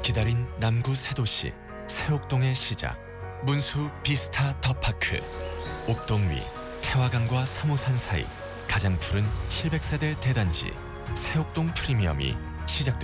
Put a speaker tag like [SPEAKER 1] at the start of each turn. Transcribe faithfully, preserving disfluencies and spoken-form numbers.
[SPEAKER 1] 기다린 남구 새 도시 새옥동의 시작, 문수 비스타 더 파크. 옥동 위 태화강과 삼 호산 사이 가장 푸른 칠백 세대 대단지 새옥동 프리미엄이 시작.